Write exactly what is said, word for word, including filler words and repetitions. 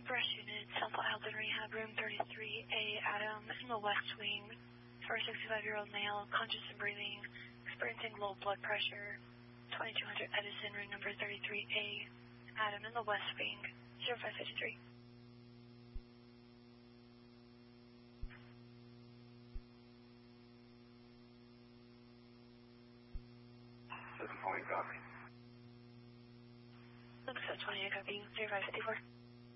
Brush unit, South Alden Rehab, room thirty-three A, Adam, in the west wing, for a sixty-five-year-old male, conscious and breathing, experiencing low blood pressure, twenty-two hundred Edison, room number thirty-three A, Adam, in the west wing, zero five five three. seven point copy. Looks at twenty-eight copy, zero five five four.